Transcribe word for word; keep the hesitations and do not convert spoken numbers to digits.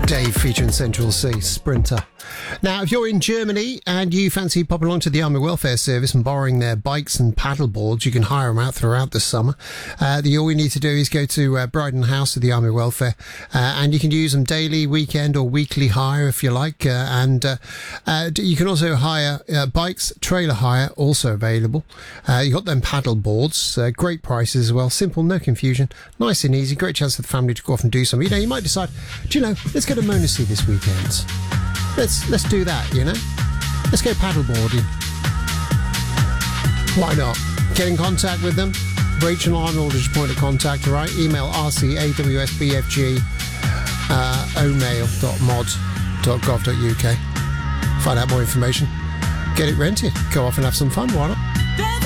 Dave featuring Central Sea, Sprinter. Now, if you're in Germany and you fancy popping along to the Army Welfare Service and borrowing their bikes and paddle boards, you can hire them out throughout the summer. Uh, the, all you need to do is go to uh, Bryden House of the Army Welfare, uh, and you can use them daily, weekend or weekly hire if you like. Uh, and uh, uh, you can also hire uh, bikes, trailer hire, also available. Uh, you got them paddle boards, uh, great prices as well, simple, no confusion, nice and easy, great chance for the family to go off and do something. You know, you might decide, do you know, let's go to Monacy this weekend. Let's let's do that, you know. Let's go paddleboarding. Why not? Get in contact with them. Rachel Arnold is your point of contact, all right? Email rcawsbfg uh, omail dot mod dot gov dot uk. Find out more information. Get it rented. Go off and have some fun, why not?